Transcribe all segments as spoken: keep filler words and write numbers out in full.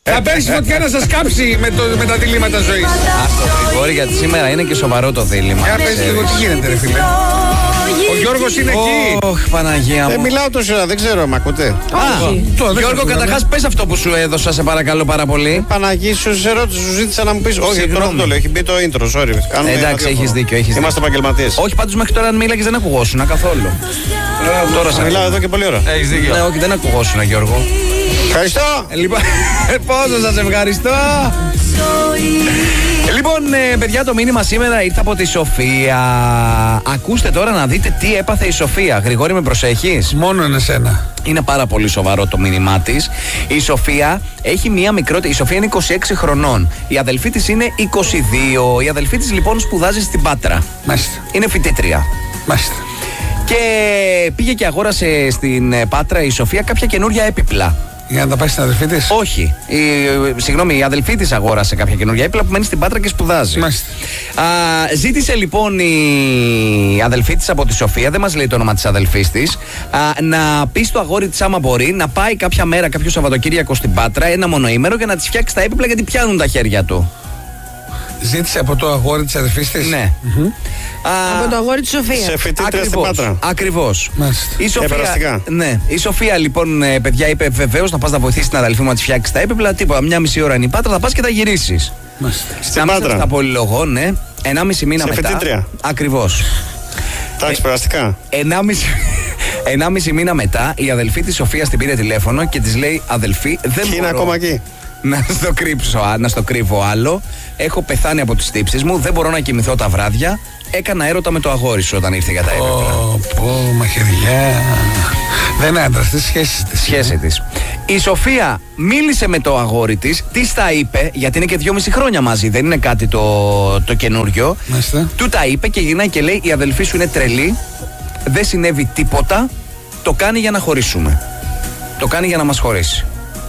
Θα πέσει φωτιά να σας κάψει με, το, με τα διλήμματα ζωής. Αυτό Γρηγόρη, γιατί σήμερα είναι και σοβαρό το δίλημμα. Για πες λίγο τι γίνεται ρε φίλε. Ο Γιώργος είναι εκεί. Ωχ, Παναγία μου. Δεν μιλάω τόση ώρα, δεν ξέρω, μ' ακούτε. Α, Γιώργο, καταρχάς πες αυτό που σου έδωσα, σε παρακαλώ πάρα πολύ. Παναγία, σου σε ρώτησα, σου ζήτησα να μου πεις. Όχι, τώρα δεν το λέω, έχει μπει το intro, sorry. Εντάξει, έχεις δίκιο, έχεις δίκιο. Είμαστε επαγγελματίες. Όχι, πάντως μέχρι τώρα αν μίλαγες δεν ακουγόσουνα καθόλου. Τώρα σε μιλάω εδώ και πολλή ώρα. Έχεις δίκιο. Ναι, όχι, δεν ακουγόσουνα, Γιώργο. Ευχαριστώ. Λοιπόν, πόσο σας ευχαριστώ. Λοιπόν, ε, παιδιά, το μήνυμα σήμερα ήρθε από τη Σοφία. Ακούστε τώρα να δείτε τι έπαθε η Σοφία. Γρηγόρη, με προσέχεις? Μόνο εσένα. Είναι πάρα πολύ σοβαρό το μήνυμά της. Η Σοφία έχει μία μικρότερη. Η Σοφία είναι είκοσι έξι χρονών. Η αδελφή της είναι είκοσι δύο. Η αδελφή της λοιπόν σπουδάζει στην Πάτρα. Μάλιστα. Είναι φοιτήτρια. Μάλιστα. Και πήγε και αγόρασε στην Πάτρα η Σοφία κάποια καινούρια έπιπλα. Για να τα πάει στην αδελφή της? Όχι. Η, συγγνώμη, η αδελφή της αγόρασε κάποια καινούργια έπιπλα που μένει στην Πάτρα και σπουδάζει. Μάλιστα. Α, ζήτησε λοιπόν η αδελφή της από τη Σοφία, δεν μας λέει το όνομα της αδελφής της, α, να πει στο αγόρι της άμα μπορεί να πάει κάποια μέρα, κάποιο Σαββατοκύριακο στην Πάτρα, ένα μονοήμερο, για να της φτιάξει τα έπιπλα γιατί πιάνουν τα χέρια του. Ζήτησε από το αγόρι της αδελφής της? Ναι. Mm-hmm. Α, από το αγόρι της Σοφία. Σε φοιτήτρια στην Πάτρα. Ακριβώς. Η Σοφία, ναι. Η Σοφία λοιπόν, παιδιά, είπε βεβαίως να πας να βοηθήσεις την αδελφή μου να της φτιάξει τα έπιπλα. Τίποτα, μια μισή ώρα είναι η Πάτρα, θα πας και θα γυρίσεις. Στην Πάτρα. Στα πολυλογώ, ναι. Ενάμιση μήνα σε μετά. Φοιτήτρια. Ακριβώς. Εντάξει, περαστικά. Ενάμιση. Ενάμιση μήνα μετά η αδελφή της Σοφίας την πήρε τηλέφωνο και της λέει: αδελφή, δεν και μπορώ είναι ακόμα εκεί. να στο, κρύψω, να στο κρύβω άλλο. Έχω πεθάνει από τις τύψεις μου. Δεν μπορώ να κοιμηθώ τα βράδια. Έκανα έρωτα με το αγόρι σου όταν ήρθε για τα έπιπλα. Πω, πω, μαχαιριά. Δεν είναι άντρας, τι σχέση της. Σχέση της. Η Σοφία μίλησε με το αγόρι της, της τα είπε, γιατί είναι και δυόμιση χρόνια μαζί, δεν είναι κάτι το, το καινούριο. Μάλιστα. Του τα είπε και γυρνάει και λέει: η αδελφή σου είναι τρελή, δεν συνέβη τίποτα, το κάνει για να χωρίσουμε. Το κάνει για να μας χωρίσει.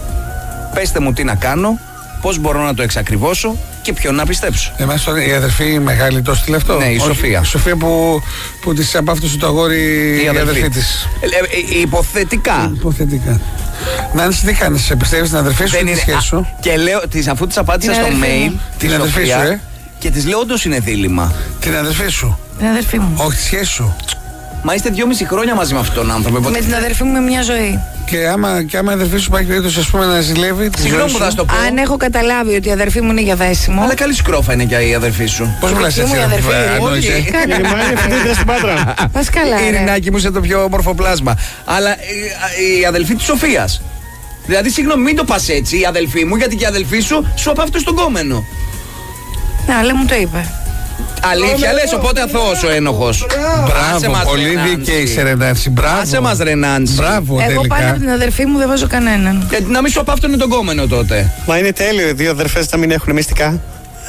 Πέστε μου τι να κάνω, πώς μπορώ να το εξακριβώσω και ποιον να πιστέψω. Εμάς τώρα η αδερφή μεγάλη το στείλε αυτό? Ναι, η Όχι, Σοφία. Η Σοφία που, που της απάφτωσε το αγόρι η, η αδερφή, αδερφή της. Ε, ε, ε, υποθετικά. Υποθετικά. Νάνση, τι κάνεις, πιστεύεις την αδερφή σου ή τη σχέση σου? Και λέω, της, αφού της απάντησα στο mail, την αδερφή σου, ε? Και της λέω όντως είναι δίλημμα. Την αδερφή σου? Την αδερφή μου. Όχι, τη σχέση σου. Μα είστε δυόμιση χρόνια μαζί με αυτόν τον άνθρωπο. Με την αδερφή μου με μια ζωή. Και άμα, και άμα η αδερφή σου υπάρχει περίπτωση, ας πούμε, να ζηλεύει τη Συγγνώμη που θα στο πω. Αν έχω καταλάβει ότι η αδερφή μου είναι για δέσιμο. Αλλά καλή σκρόφα είναι και η αδερφή σου. Πώς μιλάς έτσι, αδερφή? όχι. Είναι φοιτήτρια στην Πάτρα. Πας καλά. Η Ειρηνάκη μου είσαι το πιο όμορφο πλάσμα. Αλλά η αδελφή της Σοφίας. Δηλαδή, συγγνώμη, μην το πας έτσι, η αδελφή μου, γιατί και η αδελφή σου σου απάφτωσε τον κόμενο. Ναι, αλλά μου το είπε. Αλήθεια λες, οπότε αθώος ο ένοχος. Μπράβο, πολύ δίκαιη σε Ρενάνση. Μπράβο. Άσε μας Ρενάνση. Μπράβο, εγώ τελικά. πάνω από την αδερφή μου δεν βάζω κανέναν. Γιατί να μην σου απάφτωνε τον κόμενο τότε. Μα είναι τέλειο οι δύο αδερφές να μην έχουν μυστικά.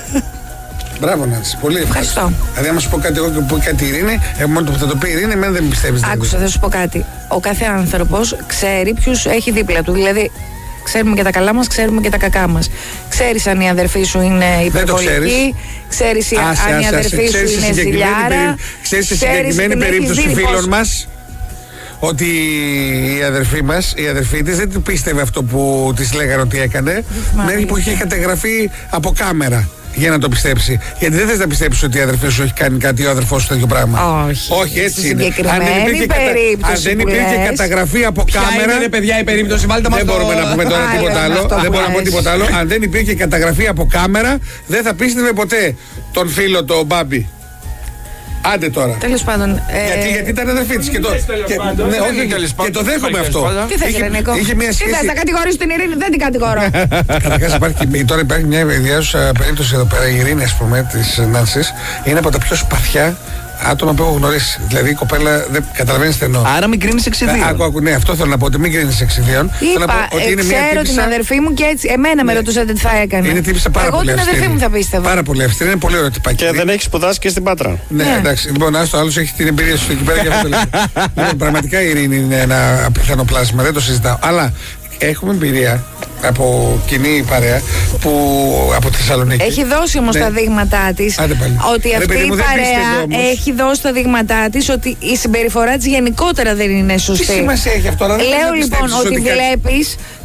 Μπράβο, Νάνση. Πολύ ευχαριστώ. Ευχαριστώ. Δηλαδή, άμα σου πω κάτι εγώ και πω κάτι η Ειρήνη, εγώ μόνο που θα το πει η Ειρήνη, εμένα δεν με πιστεύει. Άκουσα, θα σου πω κάτι. Ο κάθε άνθρωπος ξέρει ποιους έχει δίπλα του. Δηλαδή, ξέρουμε και τα καλά μας, ξέρουμε και τα κακά μας. Ξέρεις αν η αδερφή σου είναι υπερβολική, ξέρεις αν η αδερφή σου είναι ζηλιάρα. Ξέρεις στη συγκεκριμένη περίπτωση φίλων μας ότι η αδερφή μας, η αδερφή της δεν του πίστευε αυτό που της λέγανε ότι έκανε, μέχρι που είχε καταγραφεί από κάμερα. Για να το πιστέψει. Γιατί δεν θες να πιστέψεις ότι η αδερφή σου έχει κάνει κάτι ο αδερφός σου τέτοιο πράγμα. Όχι. Όχι, έτσι είναι. Αν δεν υπήρχε, κατα... αν δεν υπήρχε καταγραφή από Ποια κάμερα. είναι, παιδιά, η περίπτωση, βάλτε μας δεν το... μπορούμε να πούμε τώρα Άλλο τίποτα άλλο. Δεν μπορούμε να πούμε τίποτα άλλο. Αν δεν υπήρχε καταγραφή από κάμερα, δεν θα πίστευε ποτέ τον φίλο, τον Μπάμπη. Άντε τώρα. Τέλος πάντων. Ε... Γιατί, γιατί ήταν αδερφή της και το, και, ναι, όχι, και το δέχομαι αυτό. Τι θες, Ρενίκο? Είχε μια σχέση. Τι θες, να κατηγορείς την Ειρήνη? Δεν την κατηγορώ. Καταρχάς υπάρχει, τώρα υπάρχει μια ιδιαίτερη περίπτωση εδώ πέρα. Η Ειρήνη, ας πούμε, της Νάνσης, είναι από τα πιο σπαθιά άτομα που έχω γνωρίσει. Δηλαδή η κοπέλα δεν καταλαβαίνει στενό. Άρα μην κρίνεις εξιδίων. Άκου, άκου, ναι, αυτό θέλω να πω, ότι μην κρίνεις εξιδίων. Είπα, ε, ξέρω την αδερφή μου και έτσι. Εμένα με ρωτούσατε τι θα έκανε. Είναι τύπησα πάρα Εγώ πολύ την αδερφή μου θα πίστευα. Πάρα πολύ αυστηρή, είναι πολύ ωραίο τυπάκι. Και δεν έχει σπουδάσει και στην Πάτρα. Ναι, ναι, εντάξει. Λοιπόν, άστο, άλλος έχει την εμπειρία σου εκεί πέρα και αυτό το λέω. Λοιπόν, πραγματικά η Ειρήνη είναι ένα απίθανο πλάσμα, δεν το συζητάω. Αλλά έχουμε εμπειρία από κοινή παρέα που από τη Θεσσαλονίκη. Έχει δώσει όμως ναι. τα δείγματά της ότι Ρε, αυτή παιδί η μου, παρέα έχει δώσει τα δείγματά της ότι η συμπεριφορά της γενικότερα δεν είναι σωστή. Τι σημασία έχει αυτό? Λέω λοιπόν ότι, ότι βλέπεις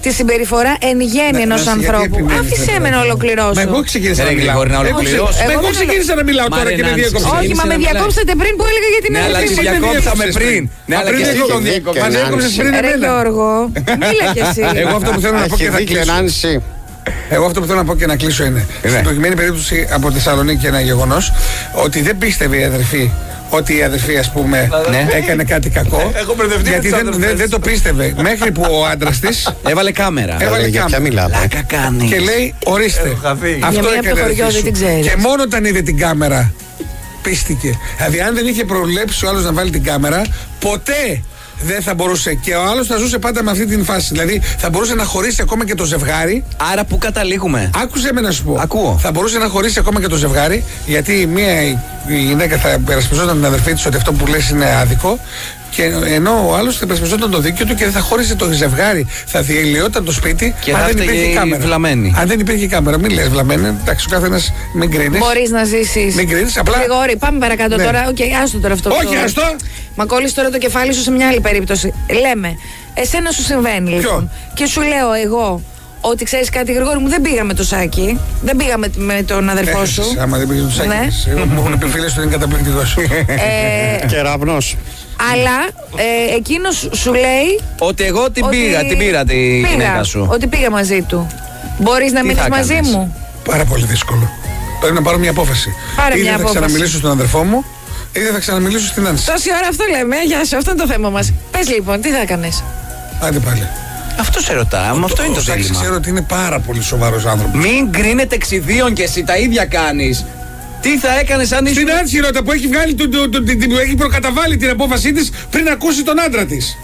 τη συμπεριφορά εν γέννη Ναι, ενός ναι, ανθρώπου. γιατί Άφησέ με να ολοκληρώσω. Μα εγώ ξεκίνησα Ρε, να μιλάω. Γρηγόρη, να ολοκληρώσω. Μα εγώ ξεκίνησα να μιλάω τώρα και με διέκοψε. Όχι, μα με διακόψατε πριν που έλεγα για την Ναι, αλλά αδερφή τη μου. διακόψαμε πριν. Ναι, αλλά και εσύ τον Μα διέκοψες πριν Ρε εμένα. Γιώργο, μίλα κι εσύ. Εγώ αυτό που θέλω να πω και θα κλείσω. Εγώ αυτό που θέλω να πω και να κλείσω είναι. Στην προκειμένη περίπτωση από τη Θεσσαλονίκη ένα γεγονός ότι δεν πίστευε η αδερφή ότι η αδερφή, ας πούμε, ναι, έκανε κάτι κακό. Γιατί δεν, δεν, δεν το πίστευε. Μέχρι που ο άντρας της έβαλε κάμερα. Έβαλε κάμερα. Λάκα κάνει. Και λέει, ορίστε. Αυτό έκανε η αδερφή σου. Και μόνο όταν είδε την κάμερα πίστηκε. Δηλαδή, αν δεν είχε προβλέψει ο άλλος να βάλει την κάμερα, ποτέ δεν θα μπορούσε. Και ο άλλος θα ζούσε πάντα με αυτή την φάση. Δηλαδή, θα μπορούσε να χωρίσει ακόμα και το ζευγάρι. Άρα, πού καταλήγουμε? Άκουσε με να σου πω. Ακούω. Θα μπορούσε να χωρίσει ακόμα και το ζευγάρι, γιατί μία η γυναίκα θα υπερασπιζόταν την αδερφή της ότι αυτό που λες είναι άδικο. Και ενώ ο άλλος θα υπερασπιζόταν το δίκιο του και δεν θα χώρισε το ζευγάρι. Θα διελειόταν το σπίτι και αν δεν υπήρχε κάμερα. Βλαμένη. Αν δεν υπήρχε κάμερα, μην λες βλαμένη. Εντάξει, ο καθένας μην κρίνεις. Μπορείς να ζήσεις. Μην κρίνεις, απλά. Γρηγόρη, πάμε παρακάτω ναι. τώρα. Οκ, okay, άστο τώρα αυτό. Όχι, το... άστο. Μα κόλλεις τώρα το κεφάλι σου σε μια άλλη περίπτωση. Λέμε, εσένα σου συμβαίνει λοιπόν. Και σου λέω εγώ. Ότι ξέρεις κάτι, Γρηγόρη μου, δεν πήγαμε το Σάκη. Δεν πήγαμε με τον αδερφό Έχεις, σου. Άμα δεν πήγε το Σάκη. Ναι. Μου έχουν πει φίλες του είναι καταπληκτικός. ε, Κεραυνός. Αλλά ε, εκείνος σου λέει. Ότι εγώ την ότι πήγα, την πήρα τη πήγα, γυναίκα σου. Ότι πήγα μαζί του. Μπορείς να μείνεις μαζί μου? Πάρα πολύ δύσκολο. Πρέπει να πάρω μια απόφαση. Πάρε Είτε μια θα απόφαση. ξαναμιλήσω στον αδερφό μου, είτε θα ξαναμιλήσω στην Άνση. Τόση ώρα αυτό λέμε. Γεια σου, αυτό είναι το θέμα μας. Πες λοιπόν, τι θα έκανες? Άντε πάλι. Αυτό σε ρωτάω, μα αυτό είναι το δίλημμα. Ξέρω ότι είναι πάρα πολύ σοβαρός άνθρωπος. Μην κρίνετε εξιδίων και εσύ τα ίδια κάνεις. Τι θα έκανες αν ήσουν. Στην Άνση ρώτα που έχει, βγάλει, το, το, το, το, έχει προκαταβάλει την απόφασή της πριν ακούσει τον άντρα της.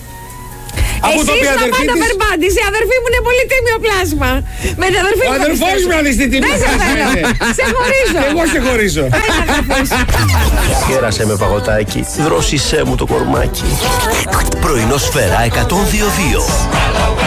Από το οποίο αδερφή της... Περπάντης, η αδερφή μου είναι πολύ τίμιο πλάσμα. Με την αδερφή μου. Ο αδερφός μου είναι τι τίμιο πλάσμα. Σε χωρίζω. Και εγώ σε χωρίζω. Κέρασε με παγωτάκι, δρόσισέ μου το κορμάκι. Πρωινό Σφαίρα εκατόν δύο δύο.